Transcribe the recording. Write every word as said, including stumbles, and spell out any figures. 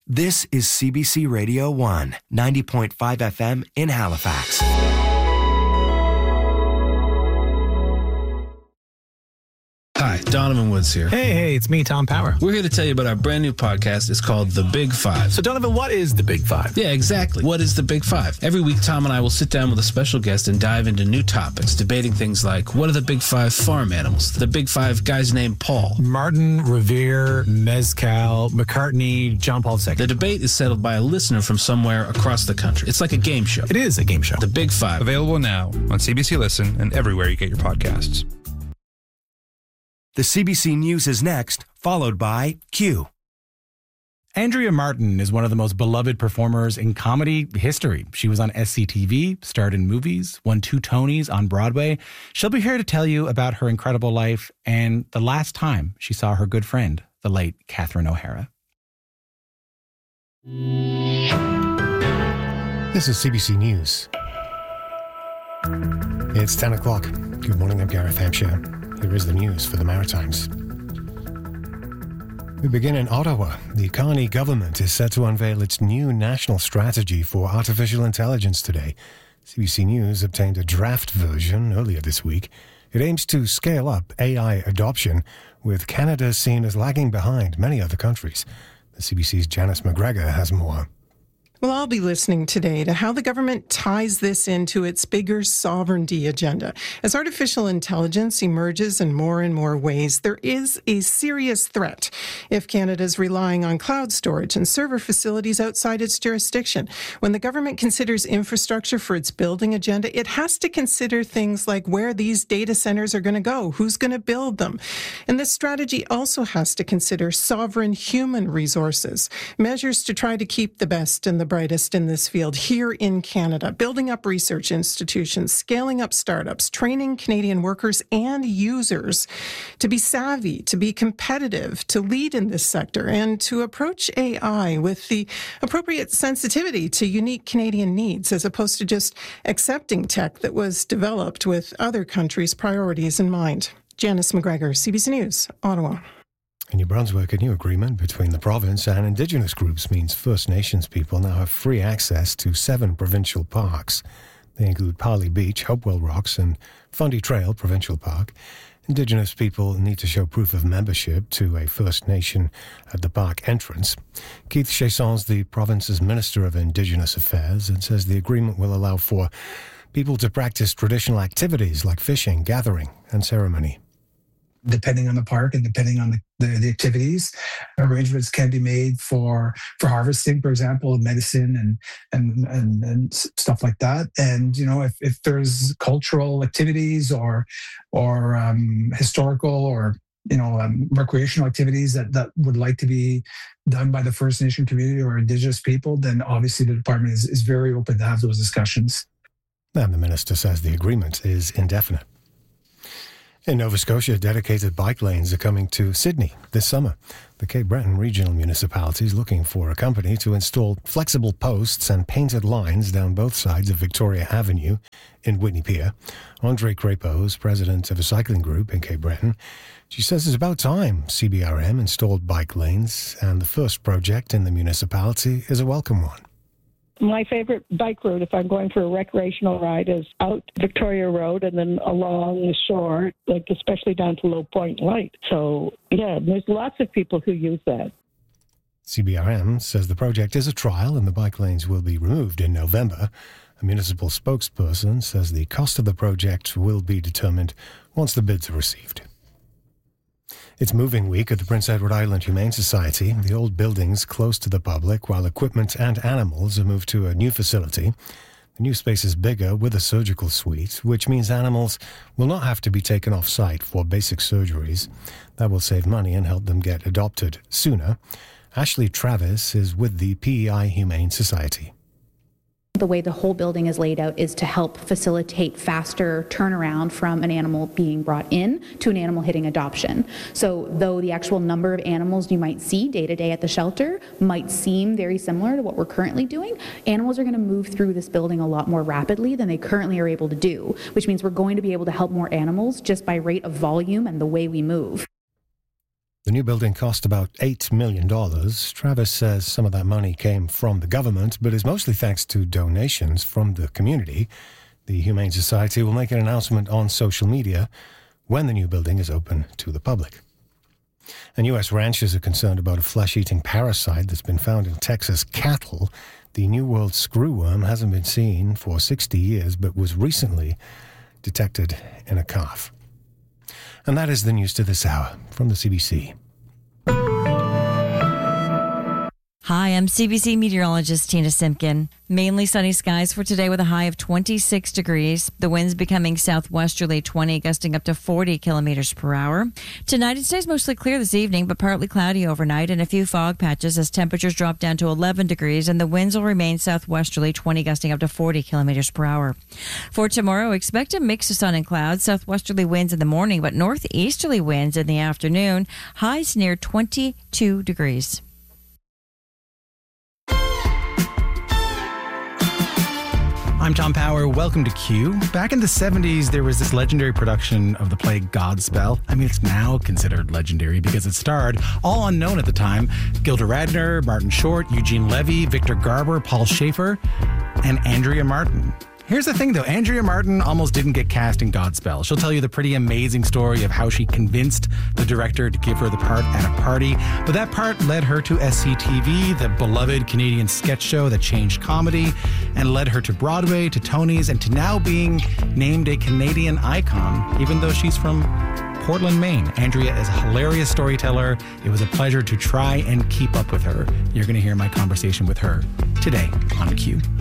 This is C B C Radio one, ninety point five F M in Halifax. Hi, Donovan Woods here. Hey, hey, it's me, Tom Power. We're here to tell you about our brand new podcast. It's called The Big Five. So, Donovan, what is The Big Five? Yeah, exactly. What is The Big Five? Every week, Tom and I will sit down with a special guest and dive into new topics, debating things like, what are the Big Five farm animals? The Big Five guys named Paul. Martin, Revere, Mezcal, McCartney, John Paul the Second. The debate is settled by a listener from somewhere across the country. It's like a game show. It is a game show. The Big Five. Available now on C B C Listen and everywhere you get your podcasts. The C B C News is next, followed by Q. Andrea Martin is one of the most beloved performers in comedy history. She was on S C T V, starred in movies, won two Tonys on Broadway. She'll be here to tell you about her incredible life and the last time she saw her good friend, the late Catherine O'Hara. This is C B C News. It's ten o'clock. Good morning, I'm Gareth Hampshire. Here is the news for the Maritimes. We begin in Ottawa. The Carney government is set to unveil its new national strategy for artificial intelligence today. C B C News obtained a draft version earlier this week. It aims to scale up A I adoption, with Canada seen as lagging behind many other countries. The C B C's Janice McGregor has more. Well, I'll be listening today to how the government ties this into its bigger sovereignty agenda. As artificial intelligence emerges in more and more ways, there is a serious threat if Canada is relying on cloud storage and server facilities outside its jurisdiction. When the government considers infrastructure for its building agenda, it has to consider things like where these data centers are going to go, who's going to build them. And this strategy also has to consider sovereign human resources, measures to try to keep the best and the brightest in this field here in Canada, building up research institutions, scaling up startups, training Canadian workers and users to be savvy, to be competitive, to lead in this sector, and to approach A I with the appropriate sensitivity to unique Canadian needs, as opposed to just accepting tech that was developed with other countries' priorities in mind. Janice McGregor, C B C News, Ottawa. In New Brunswick, a new agreement between the province and Indigenous groups means First Nations people now have free access to seven provincial parks. They include Parley Beach, Hopewell Rocks, and Fundy Trail Provincial Park. Indigenous people need to show proof of membership to a First Nation at the park entrance. Keith Chasson's the province's Minister of Indigenous Affairs and says the agreement will allow for people to practice traditional activities like fishing, gathering, and ceremony. Depending on the park and depending on the, the, the activities, arrangements can be made for for harvesting, for example, medicine and and and, and stuff like that. And you know, if, if there's cultural activities or or um, historical or you know um, recreational activities that that would like to be done by the First Nation community or Indigenous people, then obviously the department is, is very open to have those discussions. And the minister says the agreement is indefinite. In Nova Scotia, dedicated bike lanes are coming to Sydney this summer. The Cape Breton Regional Municipality is looking for a company to install flexible posts and painted lines down both sides of Victoria Avenue in Whitney Pier. Andre Crapo is president of a cycling group in Cape Breton. She says it's about time C B R M installed bike lanes, and the first project in the municipality is a welcome one. My favorite bike route, if I'm going for a recreational ride, is out Victoria Road and then along the shore, like especially down to Low Point Light. So, yeah, there's lots of people who use that. C B R M says the project is a trial and the bike lanes will be removed in November. A municipal spokesperson says the cost of the project will be determined once the bids are received. It's moving week at the Prince Edward Island Humane Society. The old building's close to the public, while equipment and animals are moved to a new facility. The new space is bigger with a surgical suite, which means animals will not have to be taken off-site for basic surgeries. That will save money and help them get adopted sooner. Ashley Travis is with the P E I Humane Society. The way the whole building is laid out is to help facilitate faster turnaround from an animal being brought in to an animal hitting adoption. So though the actual number of animals you might see day to day at the shelter might seem very similar to what we're currently doing, animals are going to move through this building a lot more rapidly than they currently are able to do, which means we're going to be able to help more animals just by rate of volume and the way we move. The new building cost about eight million dollars. Travis says some of that money came from the government, but is mostly thanks to donations from the community. The Humane Society will make an announcement on social media when the new building is open to the public. And U S ranchers are concerned about a flesh-eating parasite that's been found in Texas cattle. The New World screwworm hasn't been seen for sixty years, but was recently detected in a calf. And that is the news to this hour from the C B C. Hi, I'm C B C meteorologist Tina Simpkin. Mainly sunny skies for today with a high of twenty-six degrees. The winds becoming southwesterly twenty, gusting up to forty kilometers per hour. Tonight it stays mostly clear this evening, but partly cloudy overnight and a few fog patches as temperatures drop down to eleven degrees, and the winds will remain southwesterly twenty, gusting up to forty kilometers per hour. For tomorrow, expect a mix of sun and clouds, southwesterly winds in the morning, but northeasterly winds in the afternoon. Highs near twenty-two degrees. I'm Tom Power. Welcome to Q. Back in the seventies, there was this legendary production of the play Godspell. I mean, it's now considered legendary because it starred, all unknown at the time, Gilda Radner, Martin Short, Eugene Levy, Victor Garber, Paul Schaefer, and Andrea Martin. Here's the thing, though. Andrea Martin almost didn't get cast in Godspell. She'll tell you the pretty amazing story of how she convinced the director to give her the part at a party. But that part led her to S C T V, the beloved Canadian sketch show that changed comedy, and led her to Broadway, to Tony's, and to now being named a Canadian icon, even though she's from Portland, Maine. Andrea is a hilarious storyteller. It was a pleasure to try and keep up with her. You're going to hear my conversation with her today on Q.